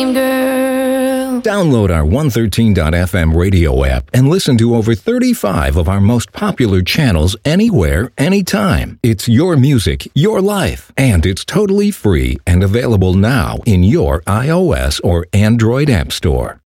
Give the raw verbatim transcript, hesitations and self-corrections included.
girl. Download our one thirteen dot f m radio app and listen to over thirty-five of our most popular channels anywhere, anytime. It's your music, your life, and it's totally free and available now in your iOS or Android app store.